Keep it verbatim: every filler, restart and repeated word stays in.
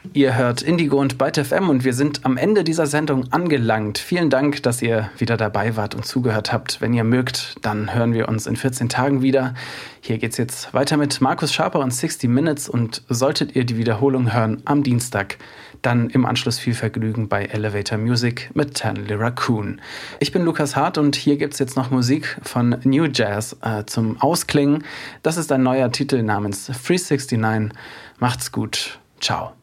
Ihr hört Indigo und Byte F M und wir sind am Ende dieser Sendung angelangt. Vielen Dank, dass ihr wieder dabei wart und zugehört habt. Wenn ihr mögt, dann hören wir uns in vierzehn Tagen wieder. Hier geht's jetzt weiter mit Markus Schaper und sixty Minutes und solltet ihr die Wiederholung hören am Dienstag, dann im Anschluss viel Vergnügen bei Elevator Music mit Tanley Raccoon. Ich bin Lukas Hart und hier gibt's jetzt noch Musik von New Jazz äh, zum Ausklingen. Das ist ein neuer Titel namens three sixty-nine. Macht's gut. Ciao.